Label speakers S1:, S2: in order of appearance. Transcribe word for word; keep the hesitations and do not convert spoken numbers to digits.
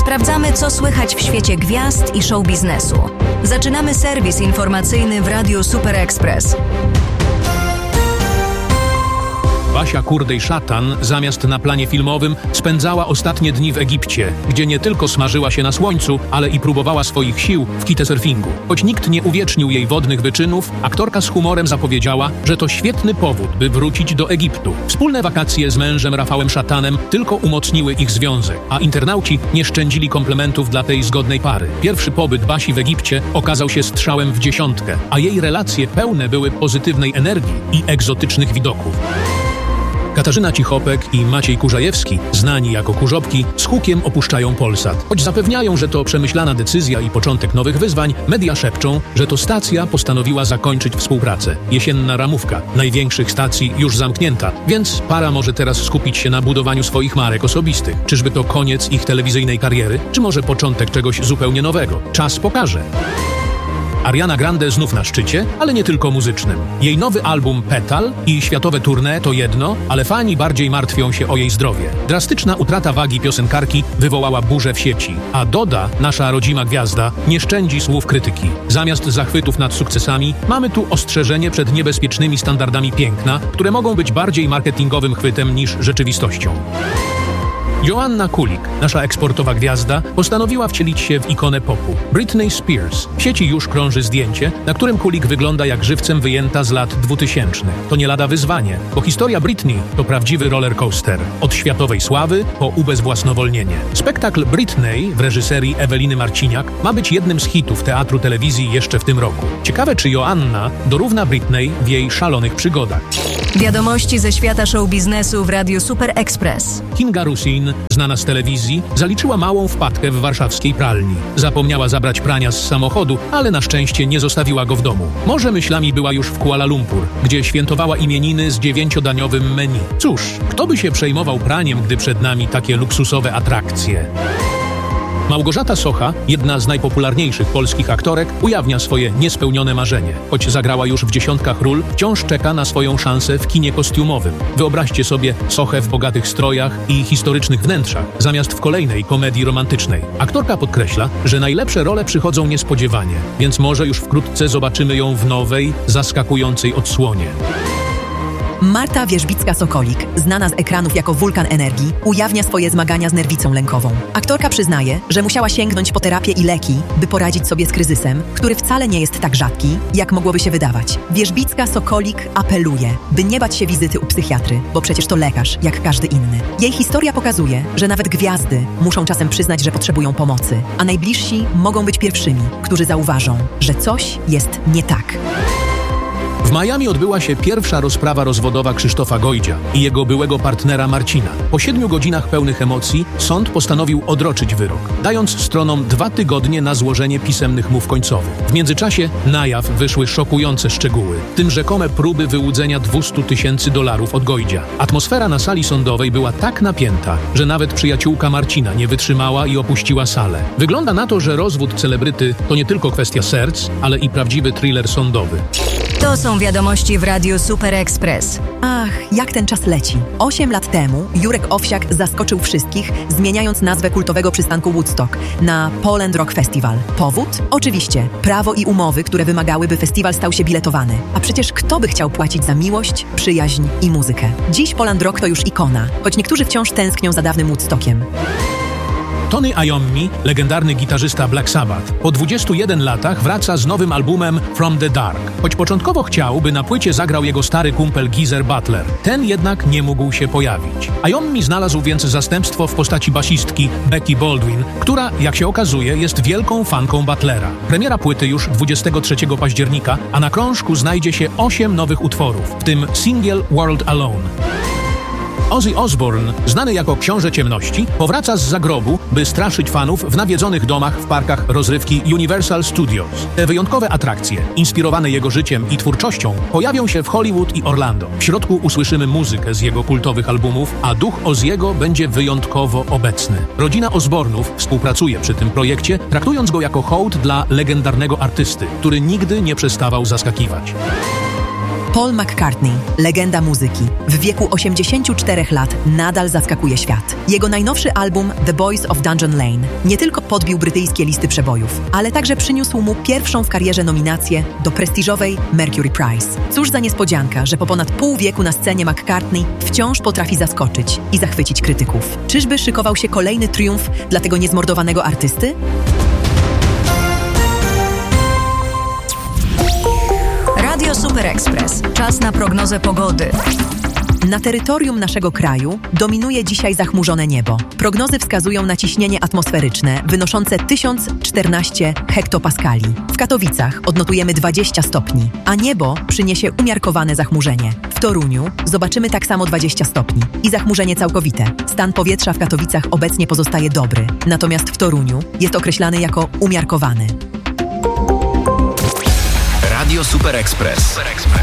S1: Sprawdzamy, co słychać w świecie gwiazd i show biznesu. Zaczynamy serwis informacyjny w Radiu Super Express.
S2: Basia Kurdej-Szatan zamiast na planie filmowym spędzała ostatnie dni w Egipcie, gdzie nie tylko smażyła się na słońcu, ale i próbowała swoich sił w kitesurfingu. Choć nikt nie uwiecznił jej wodnych wyczynów, aktorka z humorem zapowiedziała, że to świetny powód, by wrócić do Egiptu. Wspólne wakacje z mężem Rafałem Szatanem tylko umocniły ich związek, a internauci nie szczędzili komplementów dla tej zgodnej pary. Pierwszy pobyt Basi w Egipcie okazał się strzałem w dziesiątkę, a jej relacje pełne były pozytywnej energii i egzotycznych widoków. Katarzyna Cichopek i Maciej Kurzajewski, znani jako Kurzopki, z hukiem opuszczają Polsat. Choć zapewniają, że to przemyślana decyzja i początek nowych wyzwań, media szepczą, że to stacja postanowiła zakończyć współpracę. Jesienna ramówka największych stacji już zamknięta, więc para może teraz skupić się na budowaniu swoich marek osobistych. Czyżby to koniec ich telewizyjnej kariery, czy może początek czegoś zupełnie nowego? Czas pokaże. Ariana Grande znów na szczycie, ale nie tylko muzycznym. Jej nowy album Petal i światowe tournée to jedno, ale fani bardziej martwią się o jej zdrowie. Drastyczna utrata wagi piosenkarki wywołała burzę w sieci, a Doda, nasza rodzima gwiazda, nie szczędzi słów krytyki. Zamiast zachwytów nad sukcesami, mamy tu ostrzeżenie przed niebezpiecznymi standardami piękna, które mogą być bardziej marketingowym chwytem niż rzeczywistością. Joanna Kulik, nasza eksportowa gwiazda, postanowiła wcielić się w ikonę popu. Britney Spears. W sieci już krąży zdjęcie, na którym Kulik wygląda jak żywcem wyjęta z lat dwutysięcznych. To nie lada wyzwanie, bo historia Britney to prawdziwy rollercoaster. Od światowej sławy po ubezwłasnowolnienie. Spektakl Britney w reżyserii Eweliny Marciniak ma być jednym z hitów teatru telewizji jeszcze w tym roku. Ciekawe, czy Joanna dorówna Britney w jej szalonych przygodach.
S1: Wiadomości ze świata show biznesu w Radiu Super Express.
S2: Kinga Rusin, znana z telewizji, zaliczyła małą wpadkę w warszawskiej pralni. Zapomniała zabrać prania z samochodu, ale na szczęście nie zostawiła go w domu. Może myślami była już w Kuala Lumpur, gdzie świętowała imieniny z dziewięciodaniowym menu. Cóż, kto by się przejmował praniem, gdy przed nami takie luksusowe atrakcje? Małgorzata Socha, jedna z najpopularniejszych polskich aktorek, ujawnia swoje niespełnione marzenie. Choć zagrała już w dziesiątkach ról, wciąż czeka na swoją szansę w kinie kostiumowym. Wyobraźcie sobie Sochę w bogatych strojach i historycznych wnętrzach, zamiast w kolejnej komedii romantycznej. Aktorka podkreśla, że najlepsze role przychodzą niespodziewanie, więc może już wkrótce zobaczymy ją w nowej, zaskakującej odsłonie.
S3: Marta Wierzbicka-Sokolik, znana z ekranów jako wulkan energii, ujawnia swoje zmagania z nerwicą lękową. Aktorka przyznaje, że musiała sięgnąć po terapię i leki, by poradzić sobie z kryzysem, który wcale nie jest tak rzadki, jak mogłoby się wydawać. Wierzbicka-Sokolik apeluje, by nie bać się wizyty u psychiatry, bo przecież to lekarz, jak każdy inny. Jej historia pokazuje, że nawet gwiazdy muszą czasem przyznać, że potrzebują pomocy, a najbliżsi mogą być pierwszymi, którzy zauważą, że coś jest nie tak.
S2: W Miami odbyła się pierwsza rozprawa rozwodowa Krzysztofa Gojdzia i jego byłego partnera Marcina. Po siedmiu godzinach pełnych emocji sąd postanowił odroczyć wyrok, dając stronom dwa tygodnie na złożenie pisemnych mów końcowych. W międzyczasie na jaw wyszły szokujące szczegóły, w tym rzekome próby wyłudzenia dwustu tysięcy dolarów od Gojdzia. Atmosfera na sali sądowej była tak napięta, że nawet przyjaciółka Marcina nie wytrzymała i opuściła salę. Wygląda na to, że rozwód celebryty to nie tylko kwestia serc, ale i prawdziwy thriller sądowy.
S1: To są wiadomości w Radiu Super Express.
S3: Ach, jak ten czas leci. Osiem lat temu Jurek Owsiak zaskoczył wszystkich, zmieniając nazwę kultowego przystanku Woodstock na Poland Rock Festival. Powód? Oczywiście, prawo i umowy, które wymagały, by festiwal stał się biletowany. A przecież kto by chciał płacić za miłość, przyjaźń i muzykę? Dziś Poland Rock to już ikona, choć niektórzy wciąż tęsknią za dawnym Woodstockiem.
S2: Tony Iommi, legendarny gitarzysta Black Sabbath, po dwudziestu jeden latach wraca z nowym albumem From the Dark. Choć początkowo chciał, by na płycie zagrał jego stary kumpel Geezer Butler. Ten jednak nie mógł się pojawić. Iommi znalazł więc zastępstwo w postaci basistki Becky Baldwin, która, jak się okazuje, jest wielką fanką Butlera. Premiera płyty już dwudziestego trzeciego października, a na krążku znajdzie się osiem nowych utworów, w tym singiel World Alone. Ozzy Osbourne, znany jako Książę Ciemności, powraca z zagrobu, by straszyć fanów w nawiedzonych domach w parkach rozrywki Universal Studios. Te wyjątkowe atrakcje, inspirowane jego życiem i twórczością, pojawią się w Hollywood i Orlando. W środku usłyszymy muzykę z jego kultowych albumów, a duch Ozziego będzie wyjątkowo obecny. Rodzina Osbournów współpracuje przy tym projekcie, traktując go jako hołd dla legendarnego artysty, który nigdy nie przestawał zaskakiwać.
S3: Paul McCartney, legenda muzyki, w wieku osiemdziesięciu czterech lat nadal zaskakuje świat. Jego najnowszy album The Boys of Dungeon Lane nie tylko podbił brytyjskie listy przebojów, ale także przyniósł mu pierwszą w karierze nominację do prestiżowej Mercury Prize. Cóż za niespodzianka, że po ponad pół wieku na scenie McCartney wciąż potrafi zaskoczyć i zachwycić krytyków. Czyżby szykował się kolejny triumf dla tego niezmordowanego artysty?
S1: Radio Super Express. Czas na prognozę pogody.
S3: Na terytorium naszego kraju dominuje dzisiaj zachmurzone niebo. Prognozy wskazują na ciśnienie atmosferyczne wynoszące tysiąc czternaście hektopaskali. W Katowicach odnotujemy dwadzieścia stopni, a niebo przyniesie umiarkowane zachmurzenie. W Toruniu zobaczymy tak samo dwadzieścia stopni i zachmurzenie całkowite. Stan powietrza w Katowicach obecnie pozostaje dobry, natomiast w Toruniu jest określany jako umiarkowany.
S4: Radio Super Express.